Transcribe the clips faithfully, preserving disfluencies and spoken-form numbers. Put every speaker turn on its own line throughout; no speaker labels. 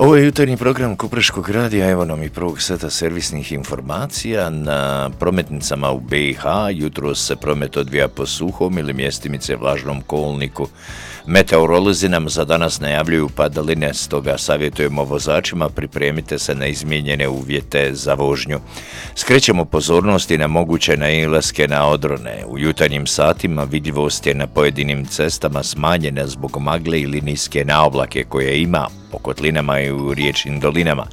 Ovo je jutarnji program Kupreškog radija, evo nam i prvog seta servisnih informacija. Na prometnicama u B i H jutros se promet odvija po suhom ili mjestimice vlažnom kolniku. Meteorolozi nam za danas najavljuju padaline, stoga savjetujemo vozačima pripremite se na izmijenjene uvjete za vožnju. Skrećemo pozornost i na moguće nailaske na odrone. U jutarnjim satima vidljivost je na pojedinim cestama smanjena zbog magle ili niske naoblake koje ima po kotlinama i u riječnim dolinama.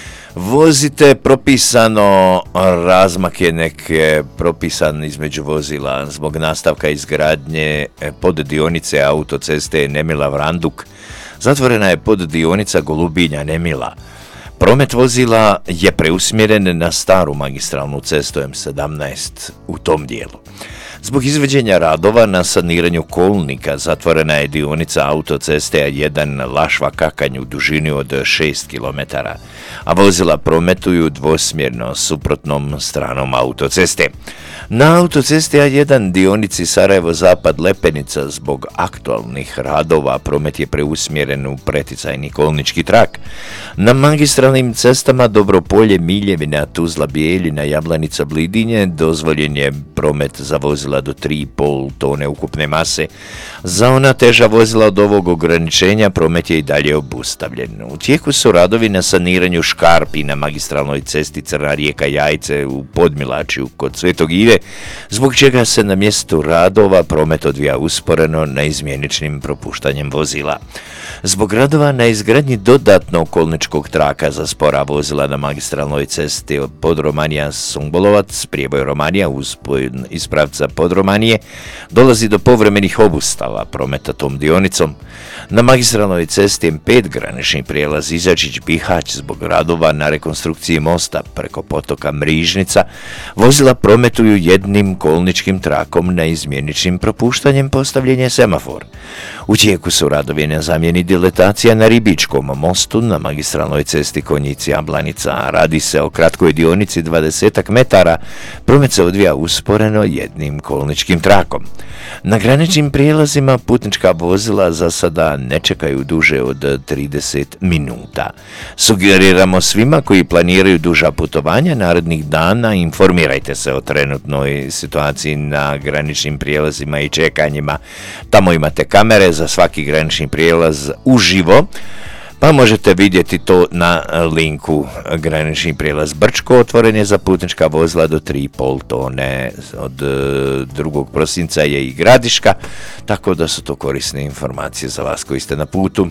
Vozite propisano, razmak je neke propisan između vozila zbog nastavka izgradnje podddionice autoceste Nemila-Vranduk. Zatvorena je poddionica Golubinja-Nemila. Promet vozila je preusmjeren na staru magistralnu cestu M sedamnaest u tom dijelu. Zbog izvođenja radova na saniranju kolnika zatvorena je dionica autoceste A jedan Lašva-Kakanj u dužini od šest kilometara, a vozila prometuju dvosmjerno suprotnom stranom autoceste. Na autocesti A jedan dionici Sarajevo-Zapad Lepenica zbog aktualnih radova promet je preusmjeren u preticajni kolnički trak. Na magistralnim cestama Dobropolje, Miljevina, Tuzla, Bijeljina, Jablanica, Blidinje dozvoljen je promet za vozila do tri i pol tone ukupne mase. Za ona teža vozila od ovog ograničenja promet je i dalje obustavljen. U tijeku su radovi na saniranju škarpi na magistralnoj cesti Crna Rijeka Jajce u Podmilačju kod Svetog Ive, zbog čega se na mjestu radova promet odvija usporeno na izmjeničnim propuštanjem vozila. Zbog radova na izgradnji dodatnog kolničkog traka za spora vozila na magistralnoj cesti od Podromanija Sungbolovac, Prijeboj Romanija uz ispravca Podromanije, dolazi do povremenih obustava prometa tom dionicom. Na magistralnoj cesti M pet granični prijelaz Izačić-Bihać zbog radova na rekonstrukciji mosta preko potoka Mrižnica, vozila prometuju jednim kolničkim trakom na izmjeničnim propuštanjem postavljenja semafor. U tijeku su radovi na zamjeni diletacija na Ribičkom mostu na magistralnoj cesti Konjici-Jablanica. Radi se o kratkoj dionici dvadeset metara, promet se odvija usporeno jednim kolničkim trakom. Na graničnim prijelazima putnička vozila za sada ne čekaju duže od trideset minuta. Sugeriramo svima koji planiraju duža putovanja narednih dana, informirajte se o trenutnoj situaciji na graničnim prijelazima i čekanjima. Tamo imate kamere za svaki granični prijelaz uživo, pa možete vidjeti to na linku. Granični prijelaz Brčko otvoren je za putnička vozila do tri i pol tone. Od drugog prosinca je i Gradiška, tako da su to korisne informacije za vas koji ste na putu.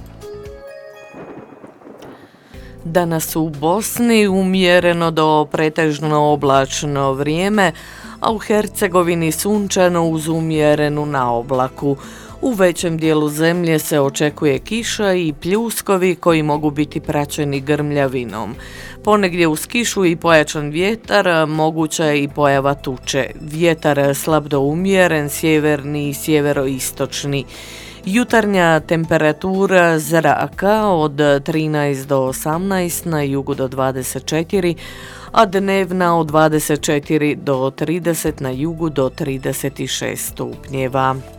Danas u Bosni umjereno do pretežno oblačno vrijeme, a u Hercegovini sunčano uz umjerenu naoblaku. U većem dijelu zemlje se očekuje kiša i pljuskovi koji mogu biti praćeni grmljavinom. Ponegdje uz kišu i pojačan vjetar moguća je i pojava tuče. Vjetar slab do umjeren, sjeverni i sjeveroistočni. Jutarnja temperatura zraka od trinaest do osamnaest, na jugu do dvadeset četiri, a dnevna od dvadeset četiri do trideset, na jugu do trideset šest stupnjeva.